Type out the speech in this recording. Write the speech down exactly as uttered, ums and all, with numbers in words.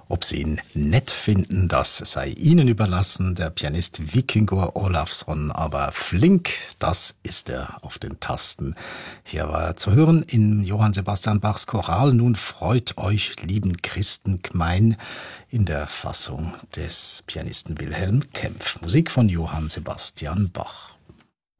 Ob Sie ihn nett finden, das sei Ihnen überlassen. Der Pianist Víkingur Ólafsson, aber flink, das ist er auf den Tasten. Hier war er zu hören in Johann Sebastian Bachs Choral. Nun freut euch, lieben Christen gmein, in der Fassung des Pianisten Wilhelm Kempff. Musik von Johann Sebastian Bach.